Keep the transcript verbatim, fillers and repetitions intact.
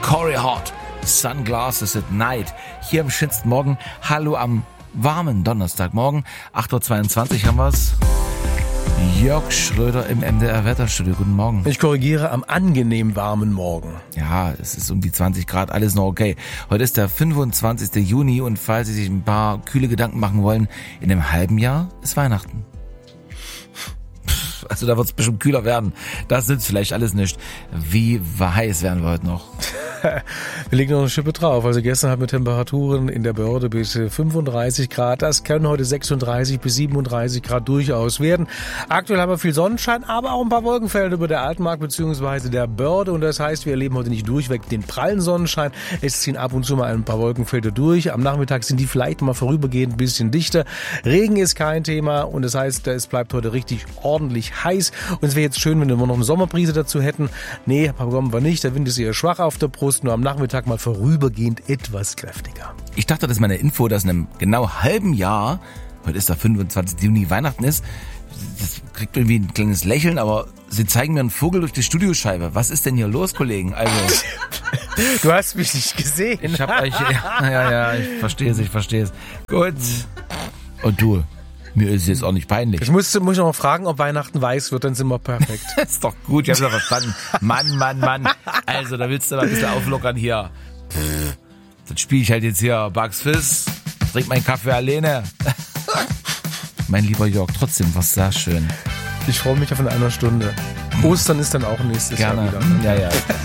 Corey Hart, Sunglasses at Night. Hier am schönsten Morgen. Hallo am warmen Donnerstagmorgen. acht Uhr zweiundzwanzig haben wir's. Jörg Schröder im M D R-Wetterstudio. Guten Morgen. Ich korrigiere, am angenehm warmen Morgen. Ja, es ist um die zwanzig Grad, alles noch okay. Heute ist der fünfundzwanzigster Juni und falls Sie sich ein paar kühle Gedanken machen wollen, in einem halben Jahr ist Weihnachten. Also da wird es bestimmt kühler werden. Das nützt vielleicht alles nicht. Wie heiß werden wir heute noch? Wir legen noch eine Schippe drauf. Also gestern hatten wir Temperaturen in der Börde bis fünfunddreißig Grad. Das können heute sechsunddreißig bis siebenunddreißig Grad durchaus werden. Aktuell haben wir viel Sonnenschein, aber auch ein paar Wolkenfelder über der Altmark bzw. der Börde. Und das heißt, wir erleben heute nicht durchweg den prallen Sonnenschein. Es ziehen ab und zu mal ein paar Wolkenfelder durch. Am Nachmittag sind die vielleicht mal vorübergehend ein bisschen dichter. Regen ist kein Thema und das heißt, es bleibt heute richtig ordentlich heiß. Und es wäre jetzt schön, wenn wir noch eine Sommerbrise dazu hätten. Nee, bekommen wir nicht. Der Wind ist eher schwach auf der Brust. Nur am Nachmittag mal vorübergehend etwas kräftiger. Ich dachte, das ist meine Info, dass in einem genau halben Jahr, heute ist der fünfundzwanzigster Juni, Weihnachten ist. Das kriegt irgendwie ein kleines Lächeln, aber Sie zeigen mir einen Vogel durch die Studioscheibe. Was ist denn hier los, Kollegen? Also, du hast mich nicht gesehen. Ich hab euch, ja, ja, ja, ich verstehe es, ich verstehe es. Gut. Und du? Mir ist es jetzt auch nicht peinlich. Ich muss, muss noch mal fragen, ob Weihnachten weiß wird, dann sind wir perfekt. Ist doch gut, ich hab's ja verstanden. Mann, Mann, Mann. Also, da willst du mal ein bisschen auflockern hier. Pff, dann spiele ich halt jetzt hier Bugs Fizz, trink meinen Kaffee alleine. Mein lieber Jörg, trotzdem was sehr schön. Ich freue mich auf eine einer Stunde. Ostern ist dann auch nächstes Gerne. Jahr wieder. Ja, ja.